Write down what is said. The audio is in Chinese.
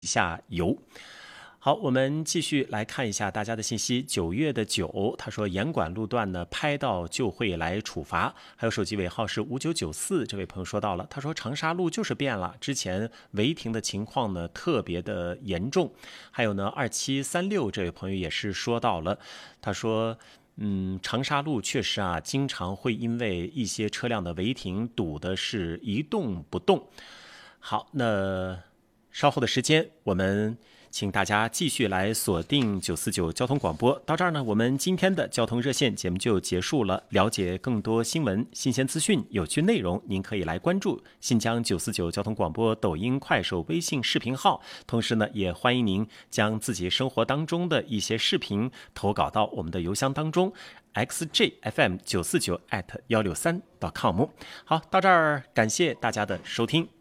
下游。好，我们继续来看一下大家的信息。9月9，他说严管路段呢，拍到就会来处罚。还有手机尾号是5994，这位朋友说到了，他说长沙路就是变了，之前违停的情况呢特别的严重。还有呢2736这位朋友也是说到了，他说长沙路确实啊，经常会因为一些车辆的违停堵的是一动不动。好，那稍后的时间我们请大家继续来锁定949交通广播。到这儿呢，我们今天的交通热线节目就结束了。了解更多新闻、新鲜资讯、有趣内容，您可以来关注新疆949交通广播抖音、快手、微信视频号。同时呢，也欢迎您将自己生活当中的一些视频投稿到我们的邮箱当中。xjfm949@163.com。好，到这儿，感谢大家的收听。